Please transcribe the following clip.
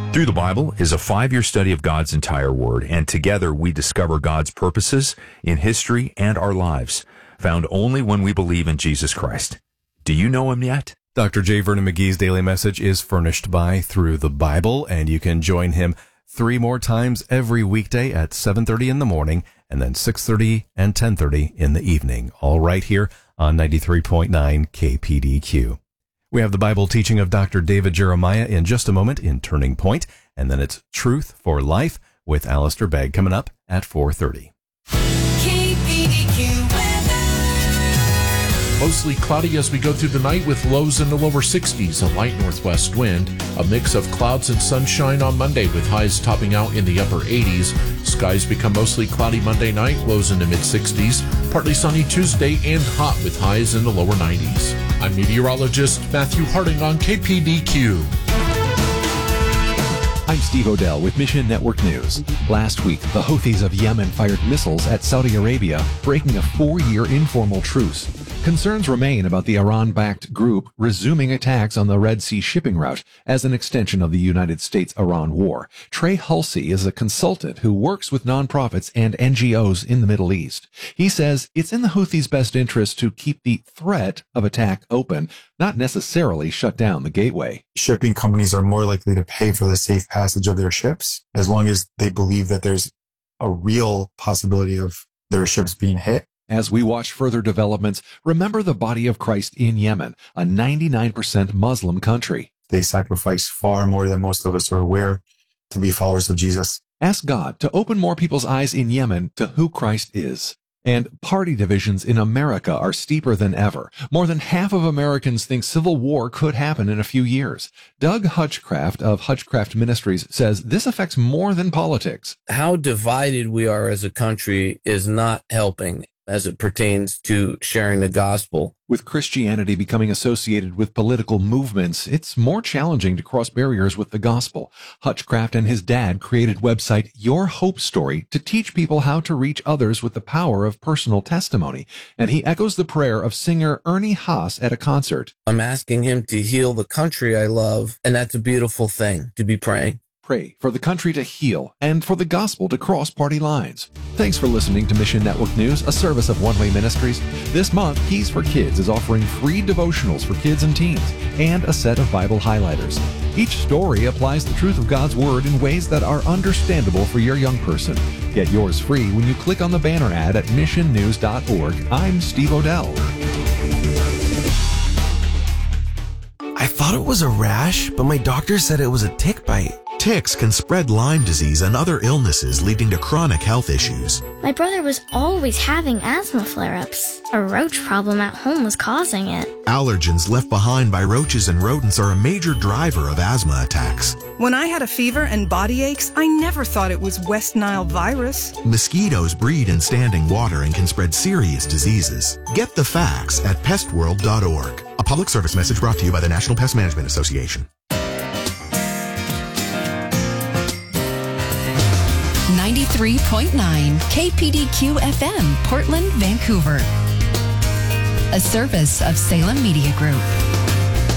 Through the Bible is a 5-year study of God's entire Word, and together we discover God's purposes in history and our lives, found only when we believe in Jesus Christ. Do you know Him yet? Dr. J. Vernon McGee's daily message is furnished by Through the Bible, and you can join him 3 more times every weekday at 7:30 in the morning and then 6:30 and 10:30 in the evening, all right here on 93.9 KPDQ. We have the Bible teaching of Dr. David Jeremiah in just a moment in Turning Point, and then it's Truth for Life with Alistair Begg coming up at 4:30. Mostly cloudy as we go through the night with lows in the lower 60s, a light northwest wind, a mix of clouds and sunshine on Monday with highs topping out in the upper 80s. Skies become mostly cloudy Monday night, lows in the mid-60s, partly sunny Tuesday and hot with highs in the lower 90s. I'm meteorologist Matthew Harding on KPDQ. I'm Steve Odell with Mission Network News. Last week, the Houthis of Yemen fired missiles at Saudi Arabia, breaking a 4-year informal truce. Concerns remain about the Iran-backed group resuming attacks on the Red Sea shipping route as an extension of the United States-Iran war. Trey Hulsey is a consultant who works with nonprofits and NGOs in the Middle East. He says it's in the Houthis' best interest to keep the threat of attack open, not necessarily shut down the gateway. Shipping companies are more likely to pay for the safe passage of their ships as long as they believe that there's a real possibility of their ships being hit. As we watch further developments, remember the body of Christ in Yemen, a 99% Muslim country. They sacrifice far more than most of us are aware to be followers of Jesus. Ask God to open more people's eyes in Yemen to who Christ is. And party divisions in America are steeper than ever. More than half of Americans think civil war could happen in a few years. Doug Hutchcraft of Hutchcraft Ministries says this affects more than politics. How divided we are as a country is not helping as it pertains to sharing the gospel. With Christianity becoming associated with political movements, it's more challenging to cross barriers with the gospel. Hutchcraft and his dad created website Your Hope Story to teach people how to reach others with the power of personal testimony. And he echoes the prayer of singer Ernie Haas at a concert. I'm asking him to heal the country I love, and that's a beautiful thing to be praying. Pray for the country to heal and for the gospel to cross party lines. Thanks for listening to Mission Network News, a service of One Way Ministries. This month, Keys for Kids is offering free devotionals for kids and teens and a set of Bible highlighters. Each story applies the truth of God's Word in ways that are understandable for your young person. Get yours free when you click on the banner ad at missionnews.org. I'm Steve Odell. I thought it was a rash, but my doctor said it was a tick bite. Ticks can spread Lyme disease and other illnesses, leading to chronic health issues. My brother was always having asthma flare-ups. A roach problem at home was causing it. Allergens left behind by roaches and rodents are a major driver of asthma attacks. When I had a fever and body aches, I never thought it was West Nile virus. Mosquitoes breed in standing water and can spread serious diseases. Get the facts at pestworld.org. A public service message brought to you by the National Pest Management Association. 93.9 KPDQ FM, Portland, Vancouver. A service of Salem Media Group.